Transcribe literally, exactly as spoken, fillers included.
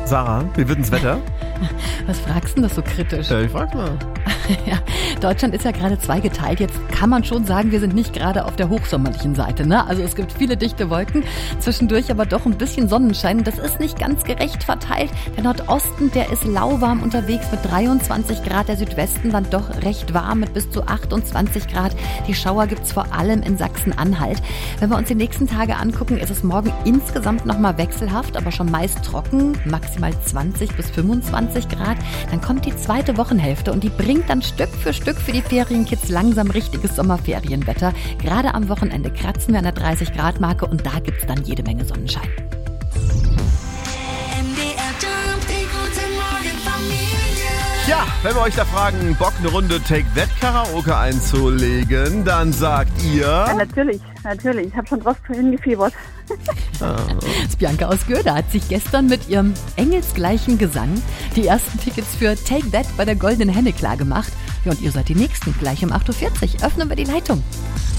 Sarah, wie wird denn das Wetter? Was fragst du denn das so kritisch? Ja, ich frag mal. Ja, Deutschland ist ja gerade zweigeteilt. Jetzt kann man schon sagen, wir sind nicht gerade auf der hochsommerlichen Seite, ne? Also es gibt viele dichte Wolken, zwischendurch aber doch ein bisschen Sonnenschein. Das ist nicht ganz gerecht verteilt. Der Nordosten, der ist lauwarm unterwegs mit dreiundzwanzig Grad. Der Südwesten dann doch recht warm mit bis zu achtundzwanzig Grad. Die Schauer gibt's vor allem in Sachsen-Anhalt. Wenn wir uns die nächsten Tage angucken, ist es morgen insgesamt nochmal wechselhaft, aber schon meist trocken, maximal zwanzig bis fünfundzwanzig Grad. Dann kommt die zweite Wochenhälfte und die bringt dann Stück für Stück für die Ferienkids langsam richtiges Sommerferienwetter. Gerade am Wochenende kratzen wir an der dreißig Grad Marke und da gibt's dann jede Menge Sonnenschein. Ja, wenn wir euch da fragen, Bock eine Runde Take That Karaoke einzulegen, dann sagt ihr... Ja, natürlich, natürlich. Ich habe schon drauf hingefiebert. Das Bianca aus Göhrde hat sich gestern mit ihrem engelsgleichen Gesang die ersten Tickets für Take That bei der Goldenen Henne klargemacht. Ja, und ihr seid die Nächsten. Gleich um acht Uhr vierzig öffnen wir die Leitung.